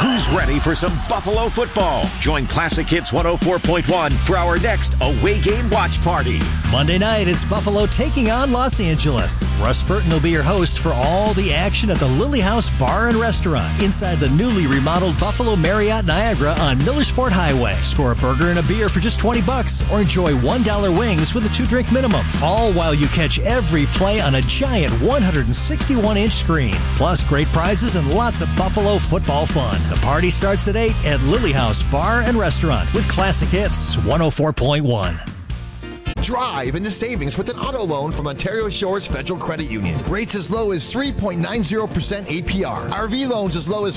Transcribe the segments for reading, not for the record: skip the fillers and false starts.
Who's ready for some Buffalo football? Join Classic Hits 104.1 for our next away game watch party. Monday night, it's Buffalo taking on Los Angeles. Russ Burton will be your host for all the action at the Lily House Bar and Restaurant inside the newly remodeled Buffalo Marriott Niagara on Millersport Highway. Score a burger and a beer for just $20 or enjoy $1 wings with a 2-drink minimum. All while you catch every play on a giant 161-inch screen. Plus great prizes and lots of Buffalo football fun. The party starts at 8 at Lily House Bar and Restaurant with Classic Hits 104.1. Drive into savings with an auto loan from Ontario Shores Federal Credit Union. Rates as low as 3.90% APR. RV loans as low as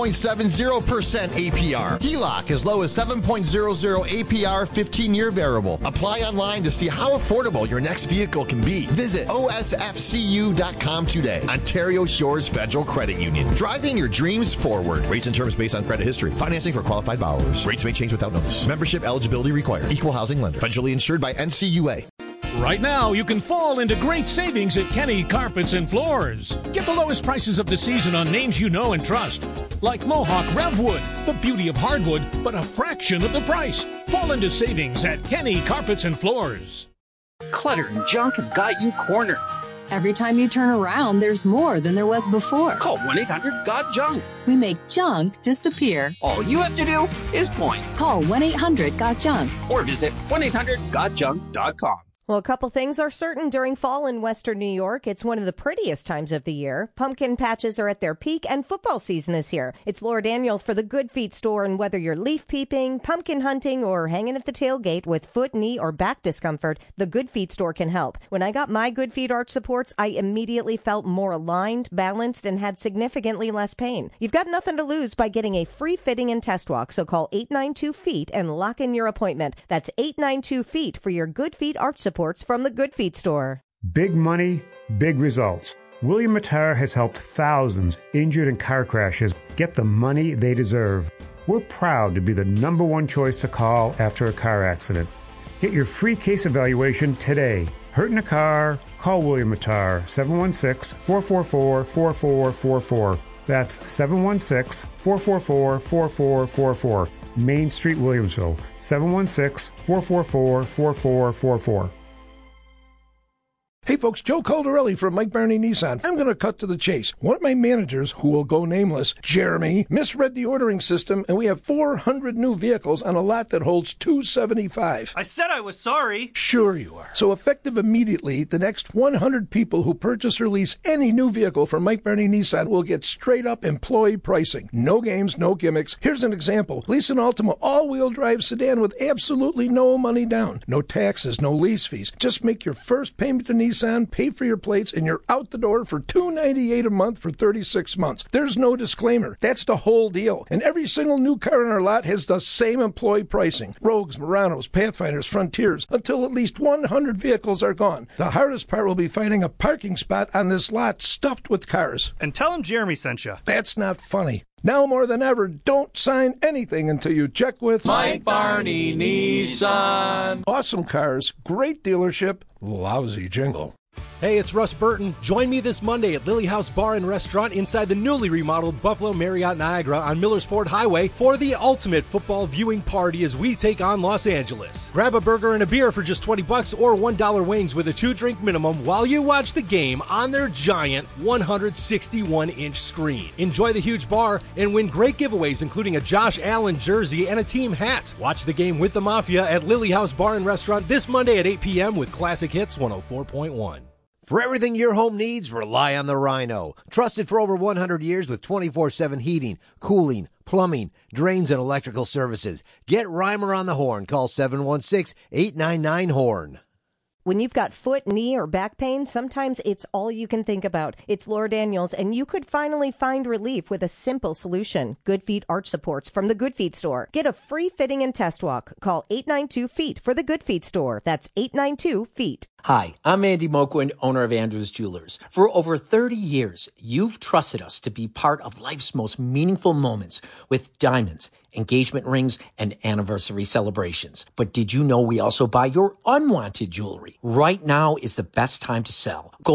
4.70% APR. HELOC as low as 7.00 APR 15-year variable. Apply online to see how affordable your next vehicle can be. Visit osfcu.com today. Ontario Shores Federal Credit Union. Driving your dreams forward. Rates and terms based on credit history. Financing for qualified borrowers. Rates may change without notice. Membership eligibility required. Equal housing lender. Federally insured by NCUA. Right now, you can fall into great savings at Kenny Carpets and Floors. Get the lowest prices of the season on names you know and trust. Like Mohawk Revwood, the beauty of hardwood, but a fraction of the price. Fall into savings at Kenny Carpets and Floors. Clutter and junk have got you cornered. Every time you turn around, there's more than there was before. Call 1-800-GOT-JUNK. We make junk disappear. All you have to do is point. Call 1-800-GOT-JUNK. Or visit 1-800-GOT-JUNK.com. Well, a couple things are certain during fall in Western New York. It's one of the prettiest times of the year. Pumpkin patches are at their peak, and football season is here. It's Laura Daniels for the Good Feet store, and whether you're leaf peeping, pumpkin hunting, or hanging at the tailgate with foot, knee, or back discomfort, the Good Feet store can help. When I got my Good Feet arch supports, I immediately felt more aligned, balanced, and had significantly less pain. You've got nothing to lose by getting a free fitting and test walk, so call 892-FEET and lock in your appointment. That's 892-FEET for your Good Feet arch supports from the Good Feet store. Big money, big results. William Matar has helped thousands injured in car crashes get the money they deserve. We're proud to be the #1 choice to call after a car accident. Get your free case evaluation today. Hurt in a car? Call William Matar, 716-444-4444. That's 716-444-4444. Main Street, Williamsville, 716-444-4444. Hey folks, Joe Caldarelli from Mike Barney Nissan. I'm going to cut to the chase. One of my managers, who will go nameless, Jeremy, misread the ordering system, and we have 400 new vehicles on a lot that holds 275. I said I was sorry. Sure you are. So effective immediately, the next 100 people who purchase or lease any new vehicle from Mike Barney Nissan will get straight-up employee pricing. No games, no gimmicks. Here's an example. Lease an Altima all-wheel drive sedan with absolutely no money down. No taxes, no lease fees. Just make your first payment to Nissan, pay for your plates, and you're out the door for $298 a month for 36 months. There's no disclaimer. That's the whole deal. And every single new car in our lot has the same employee pricing. Rogues, Muranos, Pathfinders, Frontiers, until at least 100 vehicles are gone. The hardest part will be finding a parking spot on this lot stuffed with cars. And tell him Jeremy sent you. That's not funny. Now more than ever, don't sign anything until you check with Mike Barney Nissan. Awesome cars, great dealership, lousy jingle. Hey, it's Russ Burton. Join me this Monday at Lily House Bar and Restaurant inside the newly remodeled Buffalo Marriott Niagara on Millersport Highway for the ultimate football viewing party as we take on Los Angeles. Grab a burger and a beer for just $20 or $1 wings with a 2-drink minimum while you watch the game on their giant 161-inch screen. Enjoy the huge bar and win great giveaways including a Josh Allen jersey and a team hat. Watch the game with the Mafia at Lily House Bar and Restaurant this Monday at 8 p.m. with Classic Hits 104.1. For everything your home needs, rely on the Rhino. Trusted for over 100 years with 24/7 heating, cooling, plumbing, drains, and electrical services. Get Reimer on the horn. Call 716-899-HORN. When you've got foot, knee, or back pain, sometimes it's all you can think about. It's Laura Daniels, and you could finally find relief with a simple solution. Good Feet arch supports from the Good Feet store. Get a free fitting and test walk. Call 892-FEET for the Good Feet store. That's 892-FEET. Hi, I'm Andy Moquin, owner of Andrews Jewelers. For over 30 years, you've trusted us to be part of life's most meaningful moments with diamonds, engagement rings, and anniversary celebrations. But did you know we also buy your unwanted jewelry? Right now is the best time to sell.